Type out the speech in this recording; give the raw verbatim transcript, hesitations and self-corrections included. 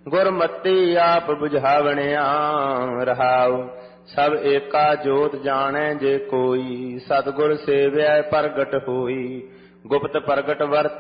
ਗੁਰਮਤਿ ਆਪ ਬੁਝਾਵਣਿਆ ਰਹਾਉ। ਸਭ ਏਕਾ ਜੋਤ ਜਾਣੈ ਜੇ ਕੋਈ, ਸਤਿਗੁਰ ਸੇਵਿਆ ਪ੍ਰਗਟ ਹੋਈ। ਗੁਪਤ ਪ੍ਰਗਟ ਵਰਤ